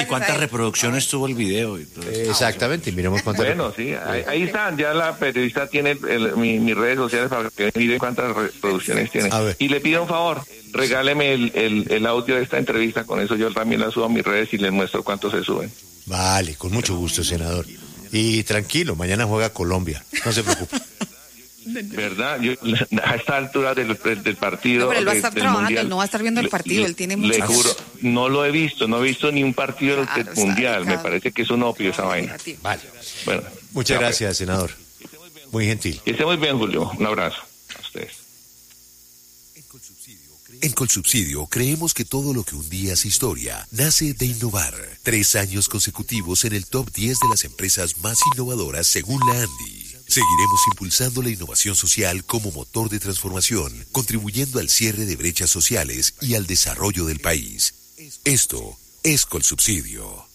cuántas reproducciones tuvo el video. Exactamente, miremos cuántas. Bueno, sí, ahí están, ya la periodista tiene mis redes sociales para que miren cuántas reproducciones tiene. Y le pido un favor, regáleme el audio de esta entrevista, con eso yo también la subo a mis redes y les muestro cuántos se suben. Vale, con mucho gusto, senador. Y tranquilo, mañana juega Colombia, no se preocupe. ¿Verdad? Yo, a esta altura del partido. No, pero él va a estar trabajando, mundial, él no va a estar viendo el partido, él tiene mucho. Le juro, no lo he visto, no he visto ni un partido del mundial. Me parece que es un opio esa vaina. Vale. Bueno, muchas gracias, senador. Muy gentil. Que esté muy bien, Julio. Un abrazo a ustedes. En Colsubsidio creemos que todo lo que un día es historia nace de innovar. 3 años consecutivos en el top 10 de las empresas más innovadoras según la ANDI. Seguiremos impulsando la innovación social como motor de transformación, contribuyendo al cierre de brechas sociales y al desarrollo del país. Esto es Colsubsidio.